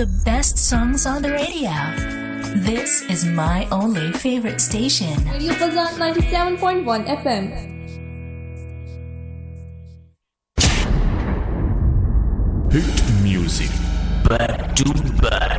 the best songs on the radio. This is my only favorite station. Radio Fazan 97.1 FM. Hit music back to back.